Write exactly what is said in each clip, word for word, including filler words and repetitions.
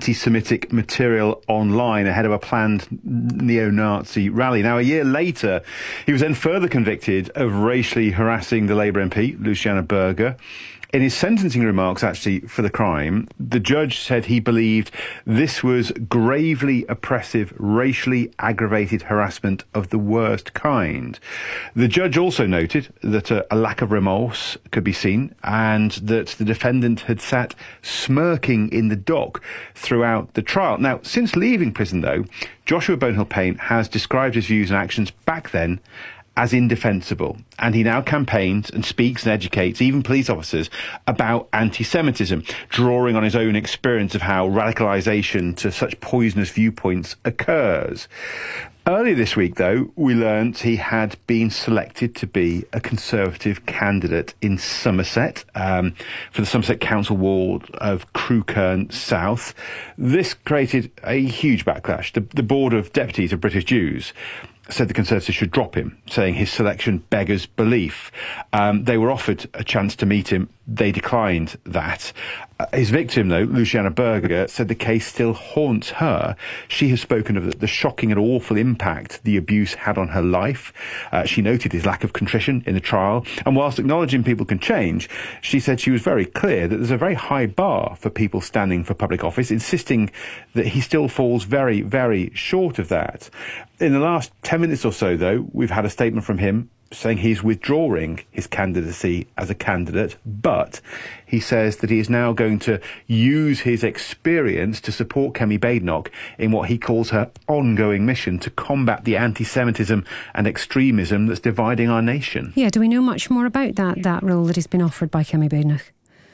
anti-Semitic material online ahead of a planned neo-Nazi rally. Now, a year later, he was then further convicted of racially harassing the Labour M P, Luciana Berger. In his sentencing remarks, actually, for the crime, the judge said he believed this was gravely oppressive, racially aggravated harassment of the worst kind. The judge also noted that a, a lack of remorse could be seen and that the defendant had sat smirking in the dock throughout the trial. Now, since leaving prison, though, Joshua Bonehill-Payne has described his views and actions back then as indefensible, and he now campaigns and speaks and educates even police officers about anti-Semitism, drawing on his own experience of how radicalisation to such poisonous viewpoints occurs. Earlier this week, though, we learnt he had been selected to be a Conservative candidate in Somerset, um, for the Somerset Council ward of Crewkerne South. This created a huge backlash. The, the Board of Deputies of British Jews said the Conservatives should drop him, saying his selection beggars belief. Um, they were offered a chance to meet him. They declined that. Uh, his victim, though, Luciana Berger, said the case still haunts her. She has spoken of the, the shocking and awful impact the abuse had on her life. Uh, she noted his lack of contrition in the trial. And whilst acknowledging people can change, she said she was very clear that there's a very high bar for people standing for public office, insisting that he still falls very, very short of that. In the last ten minutes or so, though, we've had a statement from him saying he's withdrawing his candidacy as a candidate, but he says that he is now going to use his experience to support Kemi Badenoch in what he calls her ongoing mission to combat the anti-Semitism and extremism that's dividing our nation. Yeah, do we know much more about that, that role that has been offered by Kemi Badenoch?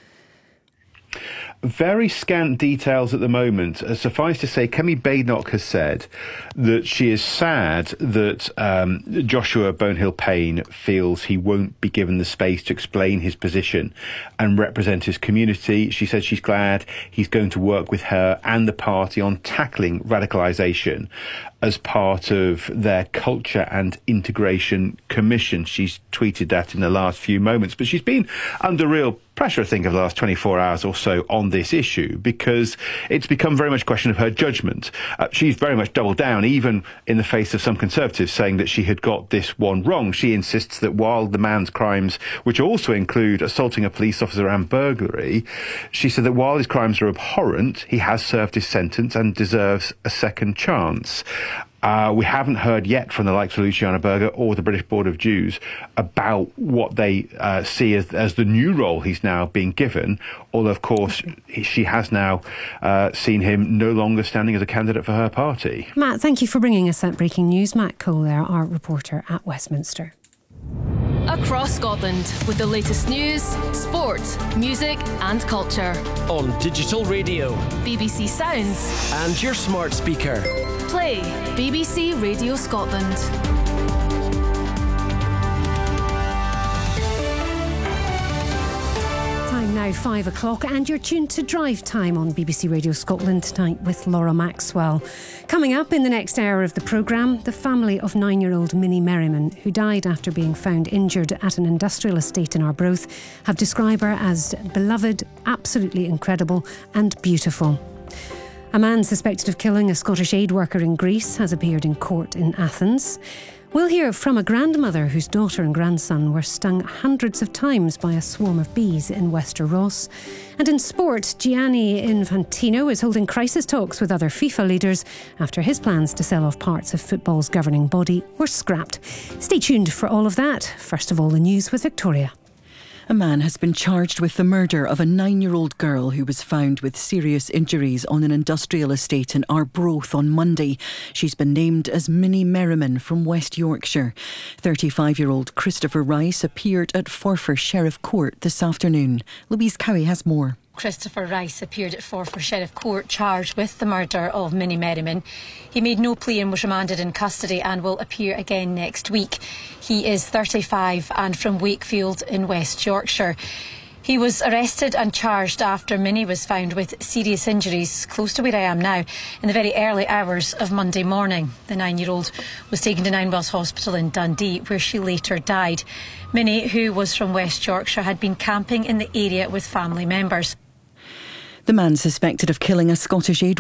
Very scant details at the moment. Uh, suffice to say, Kemi Badenoch has said that she is sad that um, Joshua Bonehill-Payne feels he won't be given the space to explain his position and represent his community. She said she's glad he's going to work with her and the party on tackling radicalisation as part of their Culture and Integration Commission. She's tweeted that in the last few moments. But she's been under real pressure, I think, of the last twenty-four hours or so on this issue, because it's become very much a question of her judgment. Uh, she's very much doubled down, even in the face of some Conservatives saying that she had got this one wrong. She insists that while the man's crimes, which also include assaulting a police officer and burglary, she said that while his crimes are abhorrent, he has served his sentence and deserves a second chance. Uh, we haven't heard yet from the likes of Luciana Berger or the British Board of Jews about what they uh, see as, as the new role he's now being given, although, of course, he, she has now uh, seen him no longer standing as a candidate for her party. Matt, thank you for bringing us that breaking news. Matt Cole there, our reporter at Westminster. Across Scotland with the latest news, sport, music and culture. On digital radio, B B C Sounds and your smart speaker. Play B B C Radio Scotland. Time now five o'clock and you're tuned to Drive Time on B B C Radio Scotland tonight with Laura Maxwell. Coming up in the next hour of the programme, the family of nine-year-old Minnie Merriman, who died after being found injured at an industrial estate in Arbroath, have described her as beloved, absolutely incredible and beautiful. A man suspected of killing a Scottish aid worker in Greece has appeared in court in Athens. We'll hear from a grandmother whose daughter and grandson were stung hundreds of times by a swarm of bees in Wester Ross. And in sport, Gianni Infantino is holding crisis talks with other FIFA leaders after his plans to sell off parts of football's governing body were scrapped. Stay tuned for all of that. First of all, the news with Victoria. A man has been charged with the murder of a nine-year-old girl who was found with serious injuries on an industrial estate in Arbroath on Monday. She's been named as Minnie Merriman from West Yorkshire. thirty-five-year-old Christopher Rice appeared at Forfar Sheriff Court this afternoon. Louise Cowie has more. Christopher Rice appeared at Forfar Sheriff Court charged with the murder of Minnie Merriman. He made no plea and was remanded in custody and will appear again next week. He is thirty-five and from Wakefield in West Yorkshire. He was arrested and charged after Minnie was found with serious injuries close to where I am now in the very early hours of Monday morning. The nine-year-old was taken to Ninewells Hospital in Dundee, where she later died. Minnie, who was from West Yorkshire, had been camping in the area with family members. The man suspected of killing a Scottish aid